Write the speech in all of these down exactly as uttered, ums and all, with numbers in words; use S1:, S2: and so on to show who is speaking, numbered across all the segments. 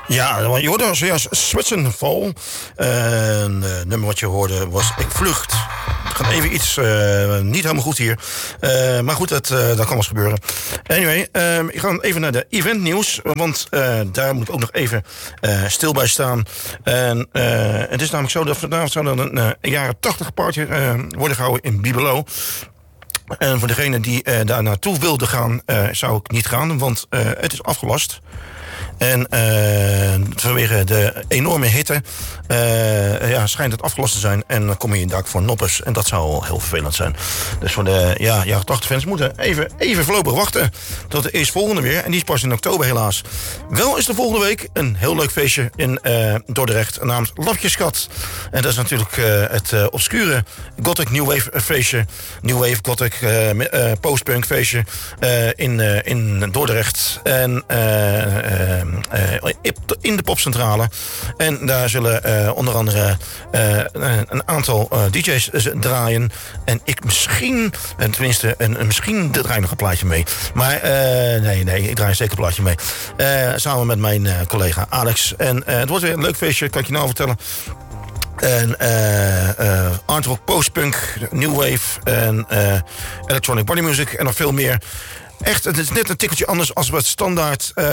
S1: Ja, je hoorde zojuist Switzenval. Uh, een uh, nummer wat je hoorde was Ik Vlucht. Het gaat even iets uh, niet helemaal goed hier. Uh, maar goed, dat, uh, dat kan wel eens gebeuren. Anyway, uh, ik ga even naar de eventnieuws. Want uh, daar moet ook nog even uh, stil bij staan. En uh, het is namelijk zo dat vanavond zou er een uh, jaren tachtig party uh, worden gehouden in Bibelo. En voor degene die uh, daar naartoe wilde gaan, uh, zou ik niet gaan. Want uh, het is afgelast. En uh, vanwege de enorme hitte uh, ja, schijnt het afgelast te zijn. En dan kom je in dak voor noppers. En dat zou al heel vervelend zijn. Dus voor de ja, jaren tachtig fans moeten even, even voorlopig wachten tot de eerst volgende weer. En die is pas in oktober helaas. Wel is de volgende week een heel leuk feestje in uh, Dordrecht. Genaamd Lapjeskat. En dat is natuurlijk uh, het uh, obscure Gothic New Wave feestje. New Wave Gothic uh, uh, postpunk feestje uh, in, uh, in Dordrecht. En uh, uh, Uh, in de popcentrale. En daar zullen uh, onder andere uh, een aantal uh, D J's draaien. En ik misschien, en tenminste, een, een misschien draai ik nog een plaatje mee. Maar uh, nee, nee, ik draai zeker een plaatje mee. Uh, samen met mijn uh, collega Alex. En uh, het wordt weer een leuk feestje, kan ik je nou vertellen. En uh, uh, art rock, postpunk, new wave en uh, electronic body music en nog veel meer. Echt, het is net een tikkeltje anders als het standaard uh,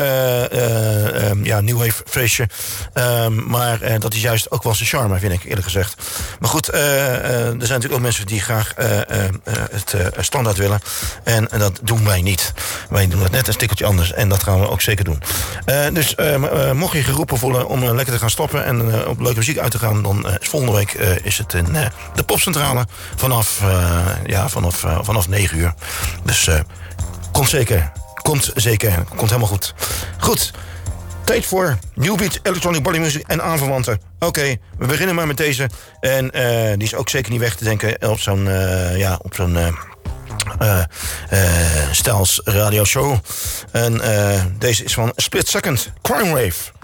S1: uh, um, ja, New Wave feestje. Um, maar uh, dat is juist ook wel zijn charme, vind ik eerlijk gezegd. Maar goed, uh, uh, er zijn natuurlijk ook mensen die graag uh, uh, het uh, standaard willen. En uh, dat doen wij niet. Wij doen het net een tikkeltje anders. En dat gaan we ook zeker doen. Uh, dus uh, uh, mocht je geroepen voelen om uh, lekker te gaan stoppen en uh, op leuke muziek uit te gaan, dan uh, volgende week uh, is het in uh, de popcentrale vanaf, uh, ja, vanaf, uh, vanaf negen uur. Dus uh, Komt zeker. Komt zeker. Komt helemaal goed. Goed. Tijd voor New Beat, Electronic Body Music en aanverwanten. Oké, okay, we beginnen maar met deze. En uh, die is ook zeker niet weg te denken op zo'n uh, ja, op zo'n uh, uh, uh, Styles radio show. En uh, deze is van Split Second, Crime Wave.